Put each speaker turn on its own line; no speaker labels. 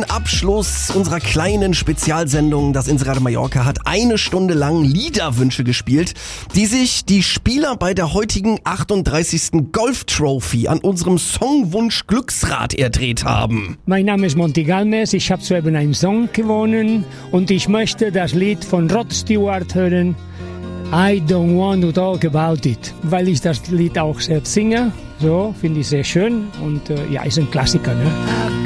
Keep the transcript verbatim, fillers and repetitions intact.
zum Abschluss unserer kleinen Spezialsendung, das Inselradio Mallorca hat eine Stunde lang Liederwünsche gespielt, die sich die Spieler bei der heutigen achtunddreißigsten Golf Trophy an unserem Songwunsch Glücksrad erdreht haben.
Mein Name ist Monty Galmes, ich habe soeben einen Song gewonnen und ich möchte das Lied von Rod Stewart hören, I don't want to talk about it, weil ich das Lied auch selbst singe. So, finde ich sehr schön und äh, ja, ist ein Klassiker, ne?